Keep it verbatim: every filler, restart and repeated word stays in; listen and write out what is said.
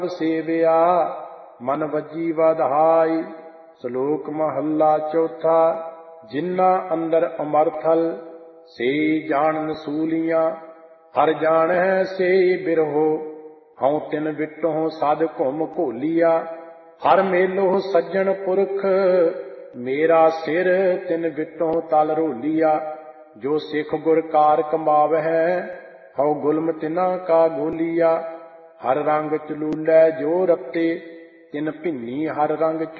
ਸੇਵਿਆ ਮਨ ਵੱਜੀ ਵਧਾਈ। ਸ਼ਲੋਕ ਮਹੱਲਾ ਚੌਥਾ। ਜਿਨ੍ਹਾਂ ਅੰਦਰ ਅਮਰਥਲ ਸੇ ਜਾਣਨ ਸੂਲੀਆਂ। ਹਰ ਜਾਣੈ ਸੇ ਬਿਰਹੋ ਹਉ ਤਿਨ ਵਿਟਹੁ ਸਦ ਘੁਮ ਘੋਲੀਆ। ਹਰ ਮੇਲੋ ਸੱਜਣ ਪੁਰਖ ਮੇਰਾ ਸਿਰ ਤਿਨ ਵਿਟਹੁ ਤਲ ਰੋਲੀਆ। ਜੋ ਸਿੱਖ ਗੁਰ ਕਾਰ ਕਮਾਵਹਿ ਹਉ ਗੁਲਮ ਤਿਨਾ ਕਾ ਗੋਲੀਆ। ਹਰ ਰੰਗ ਚਲੂਲੈ ਜੋ ਰਤੇ ਤਿਨ ਭਿੰਨੀ ਹਰ ਰੰਗ